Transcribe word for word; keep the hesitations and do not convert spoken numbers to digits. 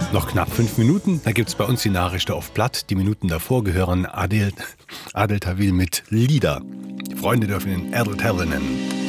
Noch knapp fünf Minuten, da gibt's bei uns die Nachrichten auf Blatt. Die Minuten davor gehören Adel, Adel Tawil mit Lieder. Die Freunde dürfen ihn Adel Tawil nennen.